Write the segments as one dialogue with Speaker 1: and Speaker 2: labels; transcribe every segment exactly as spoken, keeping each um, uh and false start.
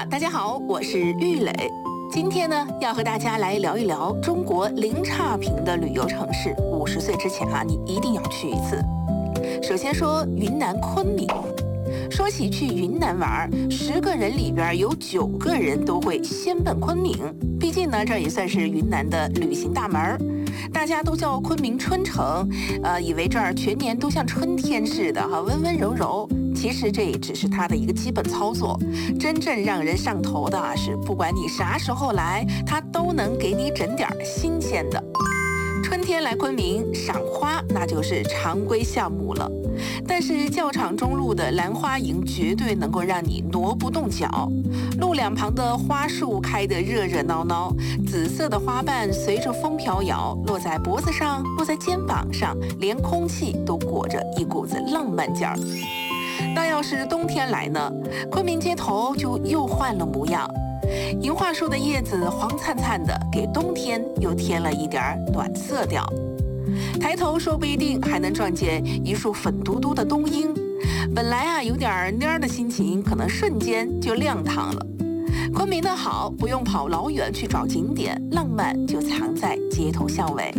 Speaker 1: 啊，大家好，我是玉磊。今天呢，要和大家来聊一聊中国零差评的旅游城市。五十岁之前啊，你一定要去一次。首先说云南昆明。说起去云南玩，十个人里边有九个人都会先奔昆明。毕竟呢，这也算是云南的旅行大门。大家都叫昆明春城，呃，以为这儿全年都像春天似的哈，温温柔柔。其实这也只是它的一个基本操作，真正让人上头的啊，是不管你啥时候来，它都能给你整点新鲜的。春天来昆明赏花，那就是常规项目了。但是教场中路的兰花营绝对能够让你挪不动脚，路两旁的花树开得热热闹闹，紫色的花瓣随着风飘摇，落在脖子上，落在肩膀上，连空气都裹着一股子浪漫劲儿。那要是冬天来呢，昆明街头就又换了模样。银桦树的叶子黄灿灿的，给冬天又添了一点暖色调。抬头说不一定还能撞见一束粉嘟嘟的冬樱，本来啊有点蔫的心情，可能瞬间就亮堂了。昆明的好，不用跑老远去找景点，浪漫就藏在街头巷尾。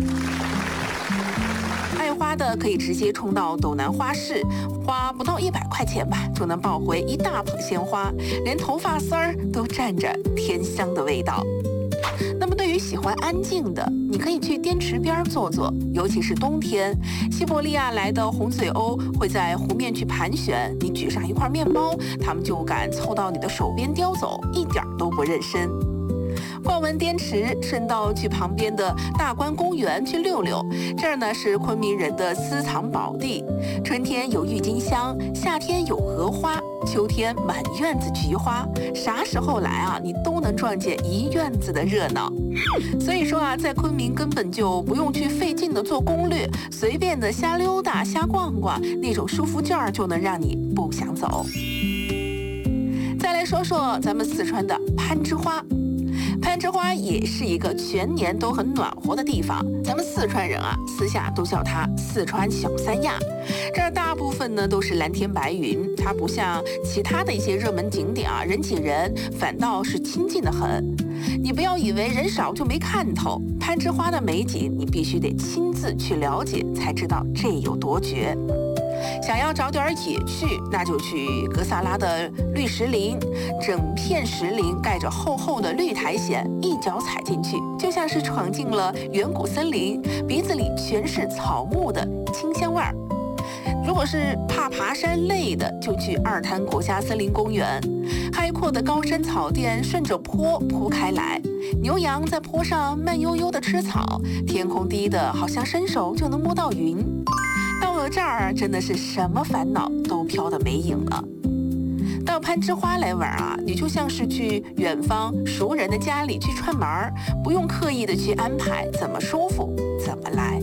Speaker 1: 爱花的可以直接冲到斗南花市，花不到一百块钱吧，就能抱回一大捧鲜花，连头发丝儿都沾着甜香的味道。那么对于喜欢安静的，你可以去滇池边坐坐，尤其是冬天，西伯利亚来的红嘴鸥会在湖面去盘旋，你举上一块面包，它们就敢凑到你的手边叼走，一点都不认生。逛完滇池，顺道去旁边的大观公园去溜溜。这儿呢是昆明人的私藏宝地，春天有郁金香，夏天有荷花，秋天满院子菊花，啥时候来啊，你都能撞见一院子的热闹。所以说啊，在昆明根本就不用去费劲的做攻略，随便的瞎溜达瞎逛逛，那种舒服劲儿就能让你不想走。再来说说咱们四川的攀枝花。攀枝花也是一个全年都很暖和的地方，咱们四川人啊，私下都叫它四川小三亚。这儿大部分呢都是蓝天白云，它不像其他的一些热门景点啊，人挤人，反倒是亲近的很。你不要以为人少就没看头，攀枝花的美景你必须得亲自去了解，才知道这有多绝。想要找点野趣，那就去格萨拉的绿石林，整片石林盖着厚厚的绿苔藓，一脚踩进去，就像是闯进了远古森林，鼻子里全是草木的清香味儿。如果是怕爬山累的，就去二滩国家森林公园，开阔的高山草甸顺着坡铺开来，牛羊在坡上慢悠悠地吃草，天空低的好像伸手就能摸到云。到了这儿，真的是什么烦恼都飘得没影了。到攀枝花来玩啊，你就像是去远方熟人的家里去串门儿，不用刻意的去安排，怎么舒服怎么来。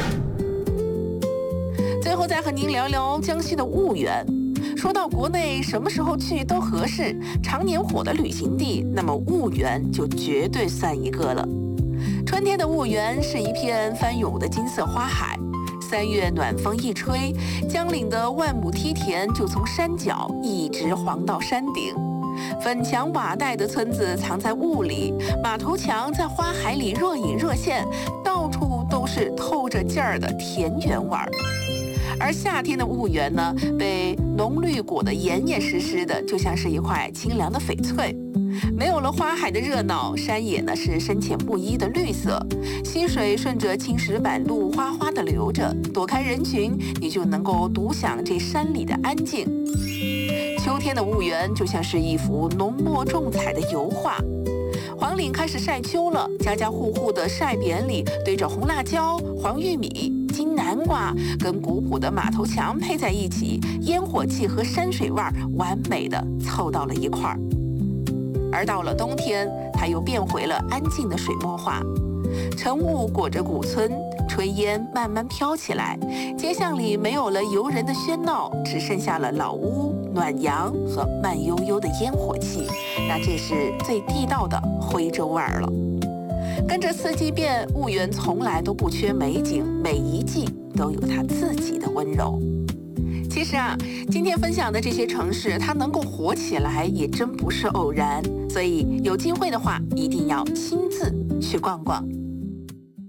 Speaker 1: 最后再和您聊聊江西的婺源。说到国内什么时候去都合适，常年火的旅行地，那么婺源就绝对算一个了。春天的婺源是一片翻涌的金色花海，三月暖风一吹，江岭的万亩梯田就从山脚一直黄到山顶。粉墙瓦带的村子藏在雾里，马头墙在花海里若隐若现，到处都是透着劲儿的田园味儿。而夏天的婺源呢，被浓绿裹得严严实实的，就像是一块清凉的翡翠。没有了花海的热闹，山野呢是深浅不一的绿色，溪水顺着青石板路哗哗地流着，躲开人群，你就能够独享这山里的安静。秋天的婺源就像是一幅浓墨重彩的油画。黄岭开始晒秋了，家家户户的晒匾里堆着红辣椒、黄玉米、金南瓜，跟古朴的马头墙配在一起，烟火气和山水味儿完美的凑到了一块儿。而到了冬天，它又变回了安静的水墨画。晨雾裹着古村，炊烟慢慢飘起来，街巷里没有了游人的喧闹，只剩下了老屋、暖阳和慢悠悠的烟火气。那这是最地道的徽州味儿了。跟着四季变，婺源从来都不缺美景，每一季都有它自己的温柔。 其实啊，今天分享的这些城市，它能够火起来也真不是偶然，所以有机会的话，一定要亲自去逛逛。